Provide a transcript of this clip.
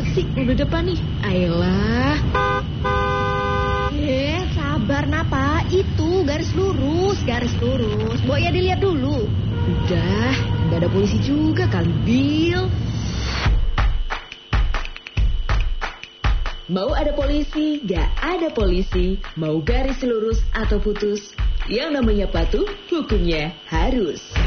banget sih mobil depan nih. Ayolah. Sabar Napa, itu garis lurus. Mbok ya dilihat dulu. Udah, nggak ada polisi juga kali, Bil. Mau ada polisi, nggak ada polisi. Mau garis lurus atau putus, yang namanya patuh, hukumnya harus.